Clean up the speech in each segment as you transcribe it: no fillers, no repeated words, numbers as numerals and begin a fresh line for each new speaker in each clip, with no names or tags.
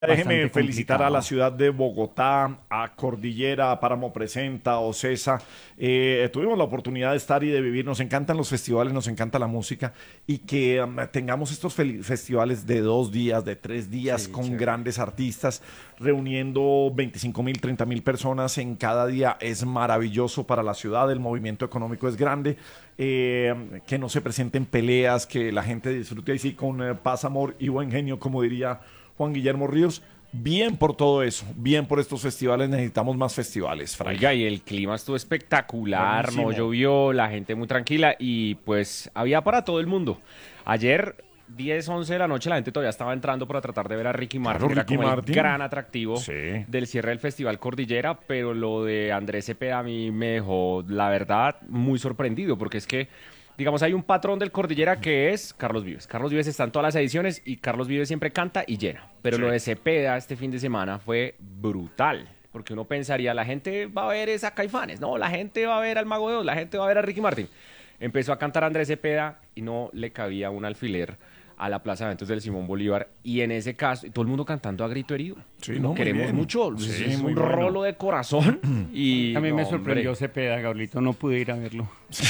Déjeme
bastante
felicitar a la
complicado.
ciudad de Bogotá, a Cordillera, a Páramo Presenta, a Ocesa. Tuvimos la oportunidad de estar y de vivir. Nos encantan los festivales, nos encanta la música y que tengamos estos festivales de 2 días, de 3 días
Sí,
con
chévere.
grandes artistas, reuniendo 25.000, 30.000 personas en cada día. Es maravilloso para la ciudad, el movimiento económico es grande. Que no se presenten peleas, que la gente disfrute así con paz, amor y buen genio, como diría Juan Guillermo Ríos. Bien por todo eso, bien por estos festivales, necesitamos más festivales, Fray.
Oiga, y el clima estuvo espectacular, no
Buenísimo.
llovió, la gente muy tranquila y pues había para todo el mundo. Ayer, 10, 11 de la noche, la gente todavía estaba entrando para tratar de ver a Ricky Martin,
Claro,
era
Ricky
como
Martin.
el gran atractivo
Sí.
del cierre del Festival Cordillera, pero lo de Andrés Cepeda a mí me dejó, la verdad, muy sorprendido, porque es que digamos, hay un patrón del Cordillera que es Carlos Vives. Carlos Vives está en todas las ediciones y Carlos Vives siempre canta y llena. Pero
Sí.
lo de Cepeda este fin de semana fue brutal. Porque uno pensaría, la gente va a ver esa Caifanes, no, la gente va a ver al Mago de Oz, la gente va a ver a Ricky Martin. Empezó a cantar Andrés Cepeda y no le cabía un alfiler a la Plaza de Eventos del Simón Bolívar. Y en ese caso, todo el mundo cantando a grito herido.
Sí,
Lo
no, muy
queremos
bien.
mucho.
Sí,
es
muy
un
bueno.
rolo de corazón. Y,
A mí me
no,
sorprendió
hombre.
Cepeda, Gabrielito, no pude ir a verlo.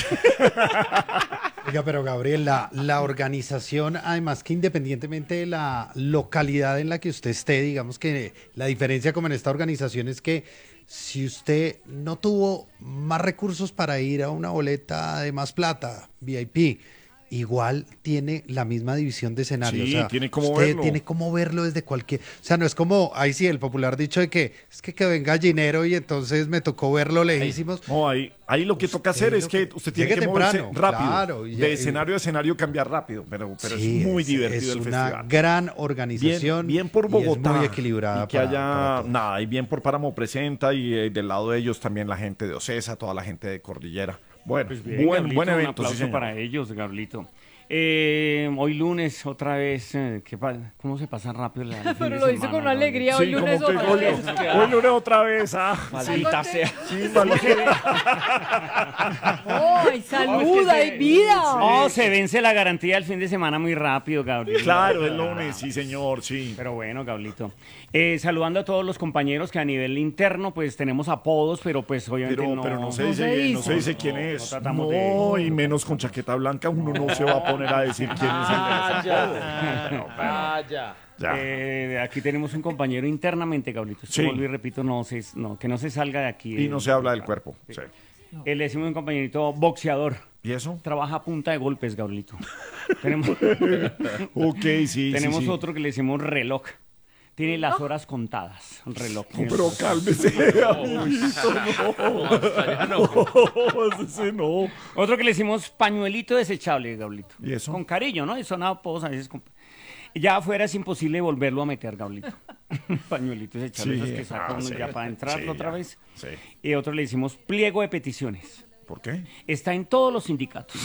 Oiga, pero Gabriel, la organización, además que independientemente de la localidad en la que usted esté, digamos que la diferencia como en esta organización es que si usted no tuvo más recursos para ir a una boleta de más plata, VIP, igual tiene la misma división de escenario.
Sí,
o sea,
tiene cómo
usted
verlo.
tiene cómo verlo desde cualquier... O sea, no es como, ahí sí, el popular dicho de que es que venga gallinero y entonces me tocó verlo lejísimos.
No, ahí lo que toca hacer es que usted tiene
llegue
que moverse
temprano,
rápido.
claro, y
De escenario a escenario cambiar rápido, pero
Sí,
es muy divertido
es
el
una
festival.
gran organización.
Bien por
y es
Bogotá.
muy equilibrada
Y que
para
haya,
todos.
nada, y bien por Páramo Presenta y del lado de ellos también la gente de Ocesa, toda la gente de Cordillera. Bueno,
Pues bien,
buen
Gabrielito, un
evento, sí,
aplauso
señor.
para ellos, Gabrielito. Hoy lunes, otra vez, ¿cómo se pasa rápido el fin
Pero
de
lo dice
semana,
con una
Gabrielito?
alegría. Hoy
Sí,
lunes
como que
otra vez.
hoy lunes otra vez,
Maldita sea.
sí, vale.
¡Ay, salud,
se-
hay vida!
Oh, se vence la garantía del fin de semana muy rápido, Gabriel.
Claro, el lunes, sí, señor, sí.
Pero bueno, Gablito. Saludando a todos los compañeros que a nivel interno, pues tenemos apodos, pero pues obviamente
Pero no se
No
dice,
se
no
dice.
se dice quién
No
es.
tratamos
No, y menos con chaqueta blanca, uno no se va a poner a decir quién es el
Vaya.
Ya.
Aquí tenemos un compañero internamente, Gablito. Esto
Sí.
vuelvo y repito, que no se salga de aquí.
Y no se habla del cuerpo. Sí.
Le decimos un compañerito boxeador.
¿Y eso?
Trabaja a punta de golpes, Gablito. tenemos
Ok, sí,
tenemos
sí, sí.
otro que le decimos reloj. Tiene las horas contadas. Un reloj.
No, pero cálmese, amiguito, no. Ese no.
Otro que le decimos pañuelito desechable, Gablito.
¿Y eso?
Con cariño, ¿no? Y son apodos a veces. Ya afuera es imposible volverlo a meter, Gablito. Pañuelito desechable,
Sí,
esos que saca uno
sí,
ya para entrarlo
sí,
otra
ya,
vez.
sí.
Y otro le decimos pliego de peticiones.
¿Por qué?
Está en todos los sindicatos.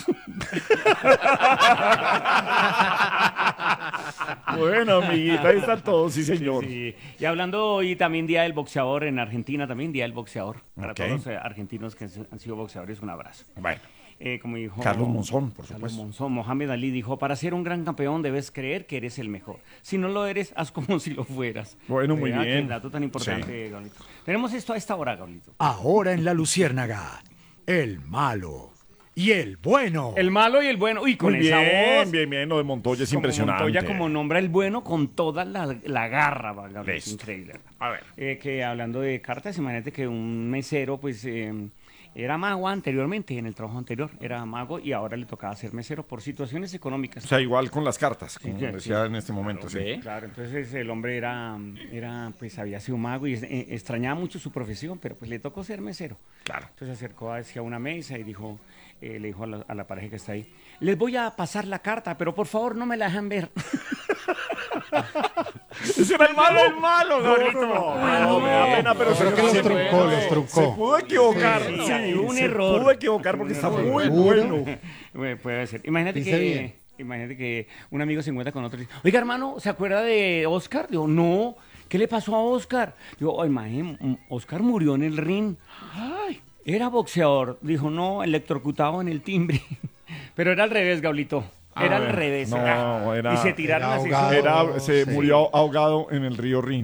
Bueno, amiguita, ahí está todo, sí, señor.
Sí. Y hablando hoy también Día del Boxeador en Argentina, también Día del Boxeador. Para
Ok.
todos los argentinos que han sido boxeadores, un abrazo.
Bueno,
Como dijo
Carlos Monzón, por
Carlos
supuesto.
Monzón, Mohamed Ali dijo, para ser un gran campeón debes creer que eres el mejor. Si no lo eres, haz como si lo fueras.
Bueno, muy
Vea
bien.
qué dato tan importante, Gablito. Tenemos esto a esta hora, Gablito.
Ahora en La Luciérnaga, el malo y el bueno.
El malo y el bueno. Uy, con
Muy
esa
bien,
voz.
bien, bien. Lo de Montoya es
Como
impresionante.
Montoya como nombra el bueno con toda la garra, va, Gablito.
Listo.
Increíble.
A ver.
Que hablando de cartas, imagínate que un mesero, pues, era mago anteriormente, en el trabajo anterior, era mago y ahora le tocaba ser mesero por situaciones económicas.
O sea, igual con las cartas, como
Sí,
decía
sí.
en este momento, sí.
ve.
Claro, entonces el hombre pues había sido mago y extrañaba mucho su profesión, pero pues le tocó ser mesero.
Claro.
Entonces se acercó hacia una mesa y le dijo a la pareja que está ahí, les voy a pasar la carta, pero por favor no me la dejan ver.
¿Ese era el malo? El malo, no, me da pena, pero
Creo que los truncó, los
se
truncó.
pudo equivocar.
Sí,
Sí,
hubo un
se
error.
pudo equivocar porque está muy
error.
bueno.
Puede ser. Imagínate
Dice
que,
bien.
imagínate que un amigo se encuentra con otro y dice, oiga hermano, ¿se acuerda de Oscar? Digo, no, ¿qué le pasó a Oscar? Digo, imagínate, Oscar murió en el ring. Ay, era boxeador. Dijo, no, electrocutado en el timbre. Pero era al revés, Gablito. Era al revés.
No, era-
y se tiraron
era
así.
ahogado.
se
sí.
murió ahogado en el río Rin.